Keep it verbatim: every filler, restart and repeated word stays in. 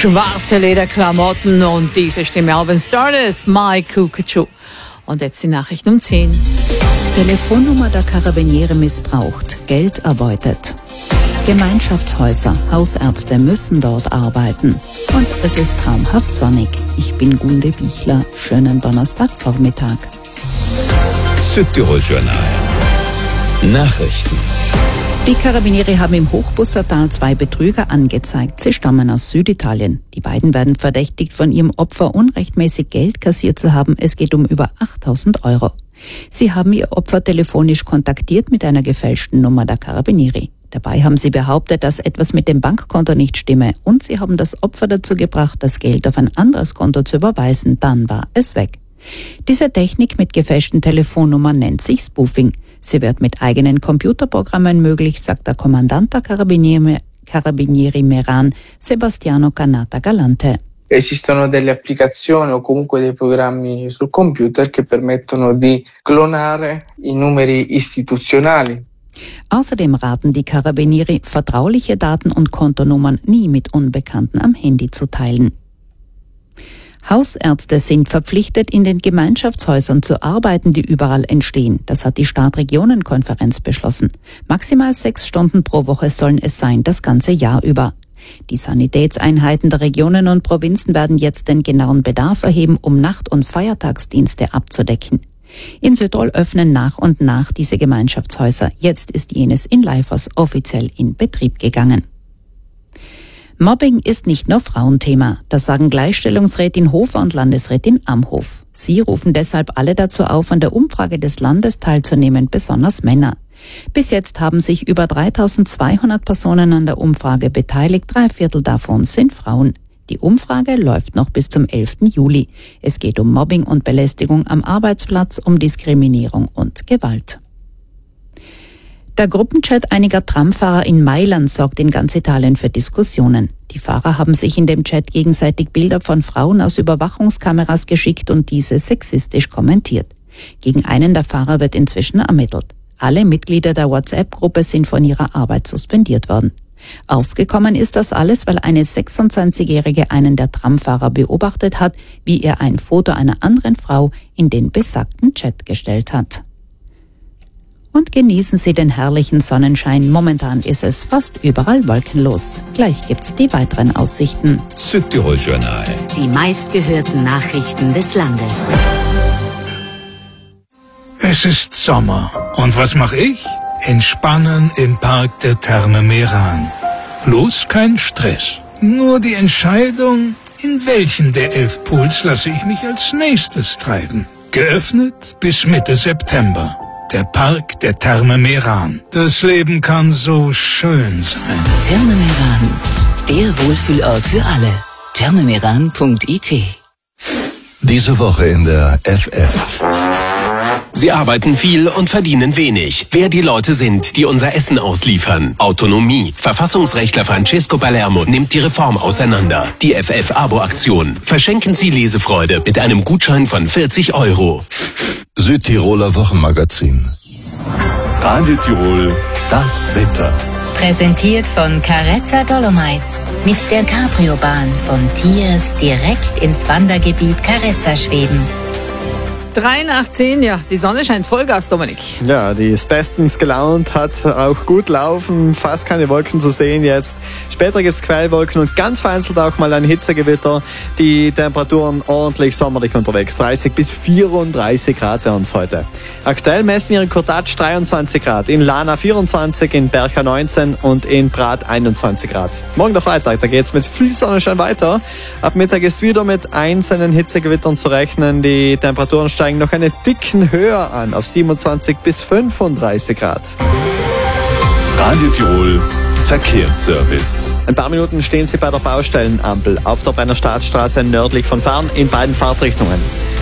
Schwarze Lederklamotten und diese Stimme Alvin Stardust, My Cuckoo. Und jetzt die Nachrichten um zehn. Telefonnummer der Karabiniere missbraucht, Geld erbeutet. Gemeinschaftshäuser, Hausärzte müssen dort arbeiten. Und es ist traumhaft sonnig. Ich bin Gunde Bichler. Schönen Donnerstagvormittag. Südtirol Journal. Nachrichten. Die Karabiniere haben im Hochbussertal zwei Betrüger angezeigt. Sie stammen aus Süditalien. Die beiden werden verdächtigt, von ihrem Opfer unrechtmäßig Geld kassiert zu haben. Es geht um über achttausend Euro. Sie haben ihr Opfer telefonisch kontaktiert mit einer gefälschten Nummer der Karabiniere. Dabei haben sie behauptet, dass etwas mit dem Bankkonto nicht stimme. Und sie haben das Opfer dazu gebracht, das Geld auf ein anderes Konto zu überweisen. Dann war es weg. Diese Technik mit gefälschten Telefonnummern nennt sich Spoofing. Sie wird mit eigenen Computerprogrammen möglich, sagt der Kommandant der Carabinieri, Carabinieri Meran, Sebastiano Cannata Galante. Esistono delle applicazioni o comunque dei programmi sul computer che permettono di clonare i numeri istituzionali. Außerdem raten die Carabinieri, vertrauliche Daten und Kontonummern nie mit Unbekannten am Handy zu teilen. Hausärzte sind verpflichtet, in den Gemeinschaftshäusern zu arbeiten, die überall entstehen. Das hat die Stadt-Regionen-Konferenz beschlossen. Maximal sechs Stunden pro Woche sollen es sein, das ganze Jahr über. Die Sanitätseinheiten der Regionen und Provinzen werden jetzt den genauen Bedarf erheben, um Nacht- und Feiertagsdienste abzudecken. In Südtirol öffnen nach und nach diese Gemeinschaftshäuser. Jetzt ist jenes in Leifers offiziell in Betrieb gegangen. Mobbing ist nicht nur Frauenthema. Das sagen Gleichstellungsrätin Hofer und Landesrätin Amhof. Sie rufen deshalb alle dazu auf, an der Umfrage des Landes teilzunehmen, besonders Männer. Bis jetzt haben sich über dreitausendzweihundert Personen an der Umfrage beteiligt. Drei Viertel davon sind Frauen. Die Umfrage läuft noch bis zum elften Juli. Es geht um Mobbing und Belästigung am Arbeitsplatz, um Diskriminierung und Gewalt. Der Gruppenchat einiger Tramfahrer in Mailand sorgt in ganz Italien für Diskussionen. Die Fahrer haben sich in dem Chat gegenseitig Bilder von Frauen aus Überwachungskameras geschickt und diese sexistisch kommentiert. Gegen einen der Fahrer wird inzwischen ermittelt. Alle Mitglieder der WhatsApp-Gruppe sind von ihrer Arbeit suspendiert worden. Aufgekommen ist das alles, weil eine sechsundzwanzigjährige einen der Tramfahrer beobachtet hat, wie er ein Foto einer anderen Frau in den besagten Chat gestellt hat. Und genießen Sie den herrlichen Sonnenschein. Momentan ist es fast überall wolkenlos. Gleich gibt's die weiteren Aussichten. Südtirol Journal. Die meistgehörten Nachrichten des Landes. Es ist Sommer. Und was mache ich? Entspannen im Park der Therme Meran. Bloß kein Stress. Nur die Entscheidung, in welchen der elf Pools lasse ich mich als nächstes treiben. Geöffnet bis Mitte September. Der Park der Therme Meran. Das Leben kann so schön sein. Therme Meran, der Wohlfühlort für alle. thermemeran punkt I T. Diese Woche in der F F. Sie arbeiten viel und verdienen wenig. Wer die Leute sind, die unser Essen ausliefern. Autonomie. Verfassungsrechtler Francesco Palermo nimmt die Reform auseinander. Die F F-Abo-Aktion. Verschenken Sie Lesefreude mit einem Gutschein von vierzig Euro. Südtiroler Wochenmagazin. Radio Tirol, das Wetter. Präsentiert von Carezza Dolomites. Mit der Cabrio-Bahn von Tiers direkt ins Wandergebiet Carezza schweben. drei nach zehn, ja, die Sonne scheint Vollgas, Dominik. Ja, die ist bestens gelaunt, hat auch gut laufen, fast keine Wolken zu sehen jetzt. Später gibt's Quellwolken und ganz vereinzelt auch mal ein Hitzegewitter. Die Temperaturen ordentlich sommerlich unterwegs. dreißig bis vierunddreißig Grad werden es heute. Aktuell messen wir in Kurtatsch dreiundzwanzig Grad, in Lana vierundzwanzig, in Bercha neunzehn und in Prat einundzwanzig Grad. Morgen der Freitag, da geht's mit viel Sonnenschein weiter. Ab Mittag ist wieder mit einzelnen Hitzegewittern zu rechnen. Die Temperaturen steigen noch einen dicken höher an, auf siebenundzwanzig bis fünfunddreißig Grad. Radio Tirol, Verkehrsservice. Ein paar Minuten stehen Sie bei der Baustellenampel auf der Brenner Staatsstraße nördlich von Farn in beiden Fahrtrichtungen.